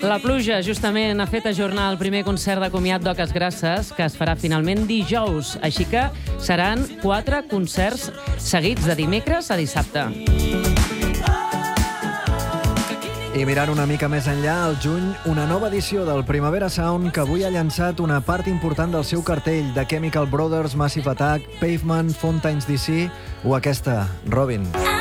La pluja justament ha fet ajornar el primer concert de comiat d'Oques Grasses, que es farà finalment dijous. Així que seran 4 concerts seguits de dimecres a dissabte. I mirant una mica més enllà, al juny, una nova edició del Primavera Sound que avui ha llançat una part important del seu cartell de Chemical Brothers, Massive Attack, Pavement, Fontaines DC o aquesta, Robin.